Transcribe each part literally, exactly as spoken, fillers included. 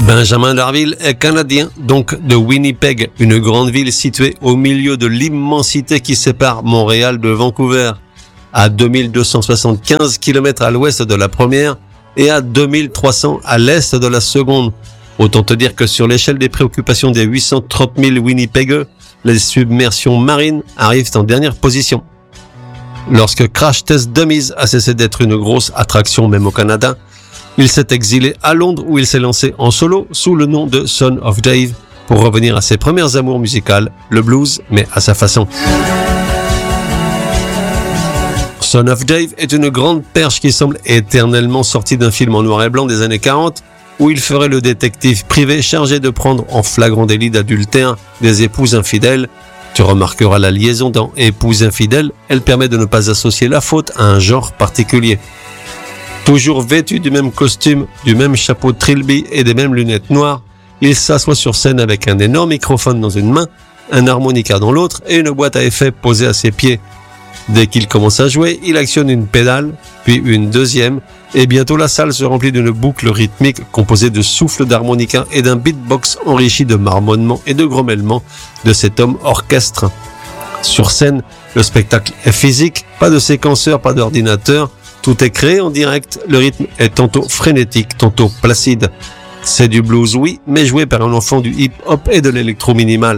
Benjamin Darville est canadien, donc de Winnipeg, une grande ville située au milieu de l'immensité qui sépare Montréal de Vancouver, à deux mille deux cent soixante-quinze kilomètres à l'ouest de la première et à deux mille trois cents à l'est de la seconde. Autant te dire que sur l'échelle des préoccupations des huit cent trente mille Winnipegeux, les submersions marines arrivent en dernière position. Lorsque Crash Test Dummies a cessé d'être une grosse attraction même au Canada, il s'est exilé à Londres où il s'est lancé en solo sous le nom de Son of Dave pour revenir à ses premières amours musicales, le blues, mais à sa façon. Son of Dave est une grande perche qui semble éternellement sortie d'un film en noir et blanc des années quarante où il ferait le détective privé chargé de prendre en flagrant délit d'adultère des épouses infidèles. Tu remarqueras la liaison dans épouse infidèle, elle permet de ne pas associer la faute à un genre particulier. Toujours vêtu du même costume, du même chapeau trilby et des mêmes lunettes noires, il s'assoit sur scène avec un énorme microphone dans une main, un harmonica dans l'autre et une boîte à effets posée à ses pieds. Dès qu'il commence à jouer, il actionne une pédale, puis une deuxième, et bientôt la salle se remplit d'une boucle rythmique composée de souffles d'harmonica et d'un beatbox enrichi de marmonnements et de grommellements de cet homme orchestre. Sur scène, le spectacle est physique, pas de séquenceur, pas d'ordinateur, tout est créé en direct, le rythme est tantôt frénétique, tantôt placide. C'est du blues, oui, mais joué par un enfant du hip-hop et de l'électro-minimal.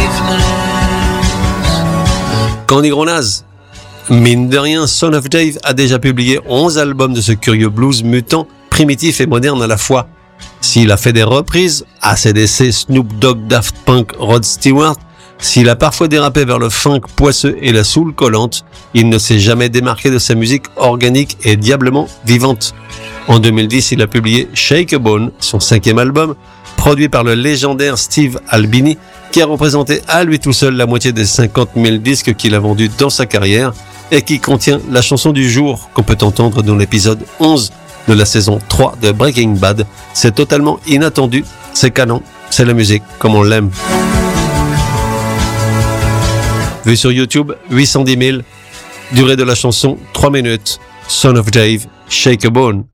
Candy Gronaz. Mine de rien, Son of Dave a déjà publié onze albums de ce curieux blues mutant, primitif et moderne à la fois. S'il a fait des reprises, A C D C, Snoop Dogg, Daft Punk, Rod Stewart, s'il a parfois dérapé vers le funk poisseux et la soul collante, il ne s'est jamais démarqué de sa musique organique et diablement vivante. En deux mille dix, il a publié Shake a Bone, son cinquième album, produit par le légendaire Steve Albini, qui a représenté à lui tout seul la moitié des cinquante mille disques qu'il a vendus dans sa carrière et qui contient la chanson du jour qu'on peut entendre dans l'épisode onze de la saison trois de Breaking Bad. C'est totalement inattendu, c'est canon, c'est la musique comme on l'aime. Vu sur YouTube, huit cent dix mille. Durée de la chanson, trois minutes. Son of Dave, Shake a Bone.